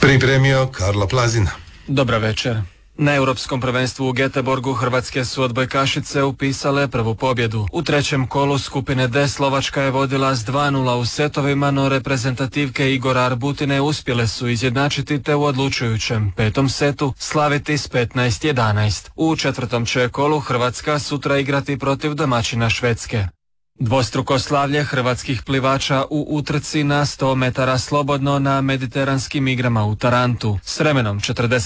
Pripremio Karlo Plazina. Dobra večer. Na Europskom prvenstvu u Göteborgu hrvatske su odbojkašice upisale prvu pobjedu. U trećem kolu skupine D Slovačka je vodila s 2:0 u setovima, no reprezentativke Igora Arbutine uspjele su izjednačiti te u odlučujućem petom setu slaviti s 15:11. U četvrtom će kolu Hrvatska sutra igrati protiv domaćina Švedske. Dvostruko slavlje hrvatskih plivača u utrci na 100 metara slobodno na mediteranskim igrama u Tarantu. S vremenom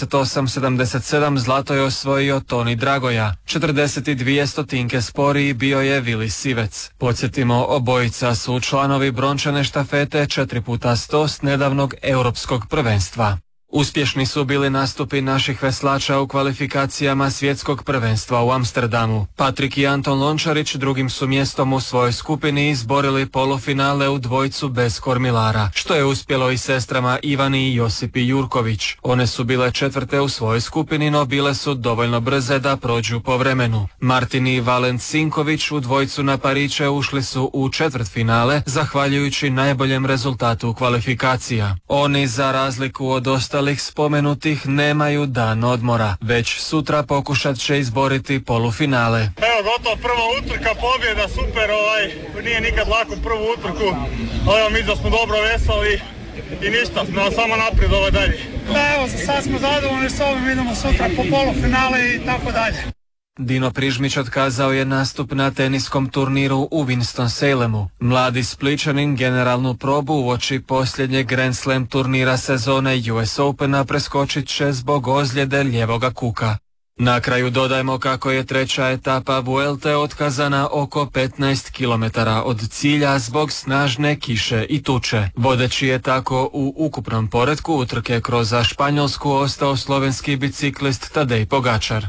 48:77 zlato je osvojio Toni Dragoja. 42 stotinke sporiji bio je Vili Sivec. Podsjetimo, obojica su članovi brončane štafete 4x100 s nedavnog europskog prvenstva. Uspješni su bili nastupi naših veslača u kvalifikacijama svjetskog prvenstva u Amsterdamu. Patrik i Anton Lončarić drugim su mjestom u svojoj skupini izborili polufinale u dvojcu bez kormilara, što je uspjelo i sestrama Ivani i Josipi Jurković. One su bile četvrte u svojoj skupini, no bile su dovoljno brze da prođu po vremenu. Martin i Valent Sinković u dvojcu na pariće ušli su u četvrtfinale, zahvaljujući najboljem rezultatu kvalifikacija. Oni, za razliku od ostalih spomenutih, nemaju dan odmora, već sutra pokušat će izboriti polufinale. Evo, gotovo prva utrka, pobjeda, super, nije nikad lako prvu utrku, ali mi da smo dobro veslali i ništa, samo naprijed dalje. Evo, sad smo zadovoljni s ovim, idemo sutra po polufinale i tako dalje. Dino Prižmić otkazao je nastup na teniskom turniru u Winston-Salemu. Mladi Spličanin generalnu probu uoči posljednjeg Grand Slam turnira sezone US Opena preskočit će zbog ozljede lijevoga kuka. Na kraju dodajemo kako je treća etapa Vuelte otkazana oko 15 km od cilja zbog snažne kiše i tuče. Vodeći je tako u ukupnom poretku utrke kroz Španjolsku ostao slovenski biciklist Tadej Pogačar.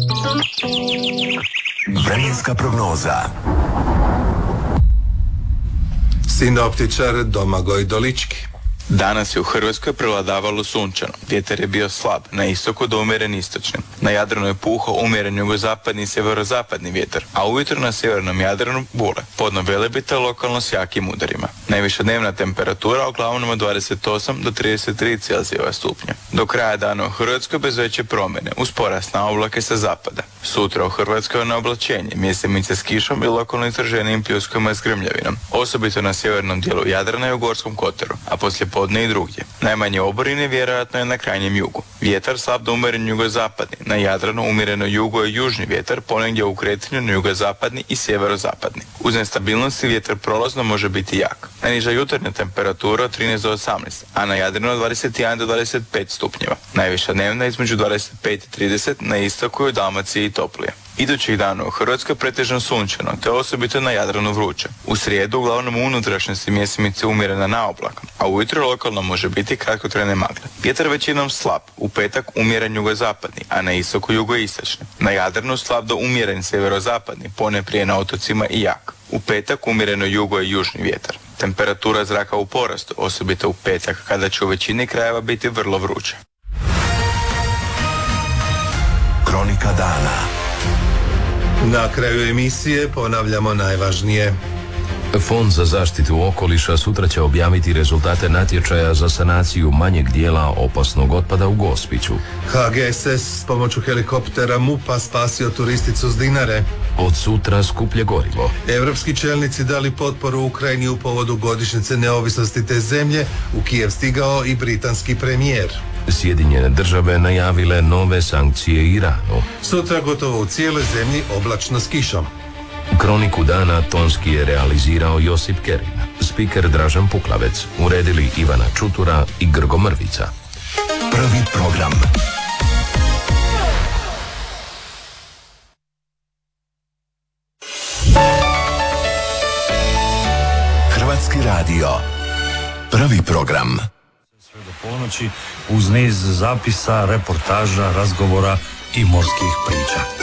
Vremenska prognoza. Sinoptičar Domagoj Dolički. Danas je u Hrvatskoj prevladavalo sunčano. Vjetar je bio slab, na istoku do umjeren istočni. Na Jadranu je puhao umjeren jugozapadni i sjeverozapadni vjetar, a ujutro na sjevernom Jadranu bure. Podno Velebita lokalno s jakim udarima. Najviša dnevna temperatura uglavnom od 28 do 33 Celzijeva stupnja. Do kraja dana u Hrvatskoj bez veće promjene, uz porast na oblake sa zapada. Sutra u Hrvatskoj je na oblačenje, mjesemice s kišom i lokalno izraženijim pljuskovima s grmljavinom, osobito na sjevernom dijelu Jadrana i u Gorskom kotaru, a poslije podne i drugdje. Najmanje oborine vjerojatno je na krajnjem jugu. Vjetar slab do umjeren jugozapadni, na Jadranu umjereno jugo i južni vjetar, ponegdje u kretanju na jugozapadni i sjeverozapadni. Uz nestabilnosti vjetar prolazno može biti jak. Najniža jutarnja temperatura od 13 do 18, a na Jadranu od 21 do 25 stupnjeva. Najviša dnevna između 25 i 30, na istoku i u Dalmaciji i toplije. Idućih dana u Hrvatskoj pretežno sunčano, te osobito na Jadranu vruće. U srijedu uglavnom u unutrašnjosti mjesemice umjerena na oblak, a ujutro lokalno može biti kratkotrajne magle. Vjetar većinom slab, u petak umjeren jugozapadni, a na istoku jugoistočni. Na Jadranu slab do umjeren sjeverozapadni, ponajprije na otocima i jak. U petak umjereno jugo i južni vjetar. Temperatura zraka u porastu, osobito u petak, kada će u većini krajeva biti vrlo vruće. Kronika dana. Na kraju emisije ponavljamo najvažnije. Fond za zaštitu okoliša sutra će objaviti rezultate natječaja za sanaciju manjeg dijela opasnog otpada u Gospiću. HGSS s pomoću helikoptera MUP-a spasio turisticu s Dinare. Od sutra skuplje gorivo. Evropski čelnici dali potporu Ukrajini u povodu godišnjice neovisnosti te zemlje. U Kijev stigao i britanski premijer. Sjedinjene države najavile nove sankcije Iranu. Sutra gotovo u cijeloj zemlji oblačno s kišom. Kroniku dana tonski je realizirao Josip Kerin. Spiker Dražen Puklavec. Uredili Ivana Čutura i Grgo Mrvica. Prvi program. Hrvatski radio. Prvi program. Sve do ponoći uz niz zapisa, reportaža, razgovora i morskih priča.